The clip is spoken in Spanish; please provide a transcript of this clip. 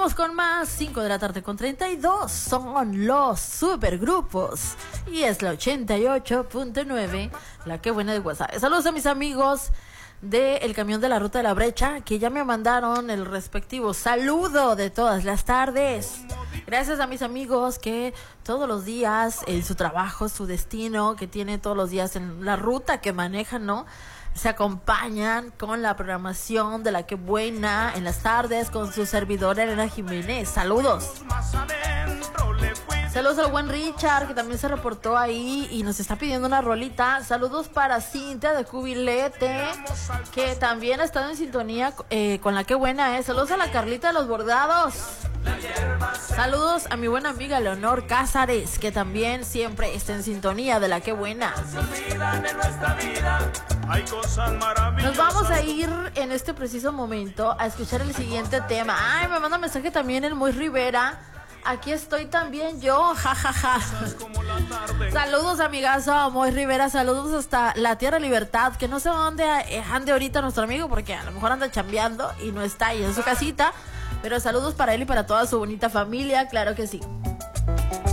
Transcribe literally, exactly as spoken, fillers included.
Vamos con más, cinco de la tarde con treinta y dos, son los supergrupos y es la ochenta y ocho punto nueve, la que buena de WhatsApp. Saludos a mis amigos de El Camión de la Ruta de la Brecha, que ya me mandaron el respectivo saludo de todas las tardes. Gracias a mis amigos que todos los días en su trabajo, su destino, que tiene todos los días en la ruta que manejan, ¿no? Se acompañan con la programación de La Que Buena en las tardes con su servidora Elena Jiménez. Saludos. Saludos al buen Richard, que también se reportó ahí y nos está pidiendo una rolita. Saludos para Cintia de Cubilete, que también ha estado en sintonía eh, con La Que Buena. Eh. Saludos a la Carlita de los Bordados. Saludos a mi buena amiga Leonor Cázares, que también siempre está en sintonía de La Que Buena. Nos vamos a ir en este preciso momento a escuchar el siguiente tema. Ay, me manda mensaje también el Muy Rivera. Aquí estoy también yo, jajaja. Ja, ja. Saludos, amigazo Moy Rivera. Saludos hasta la Tierra Libertad. Que no sé dónde ande ahorita nuestro amigo, porque a lo mejor anda chambeando y no está ahí en su casita. Pero saludos para él y para toda su bonita familia, claro que sí.